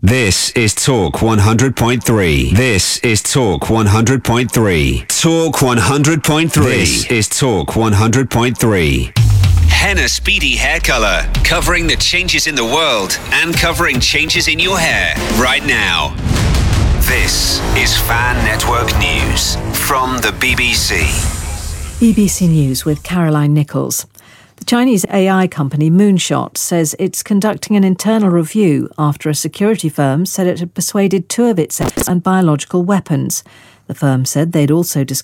This is Talk 100.3. This is Talk 100.3. Talk 100.3. This is Talk 100.3. Henna Speedy Hair Color, covering the changes in the world and covering changes in your hair right now. This is Fan Network News from the BBC. BBC News with Caroline Nichols. The Chinese AI company Moonshot says it's conducting an internal review after a security firm said it had persuaded two of its and biological weapons. The firm said they'd also discovered